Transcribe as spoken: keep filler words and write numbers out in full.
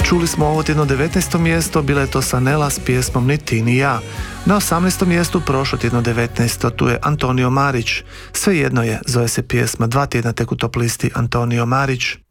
Čuli smo ovo tjedno devetnaesto mjesto, bila je to Sanela s pjesmom Ni ti ni ja. Na osamnaestom mjestu prošlo tjedno devetnaesto, tu je Antonio Marić. Svejedno je, zove se pjesma, dva tjedna tek u top listi Antonio Marić.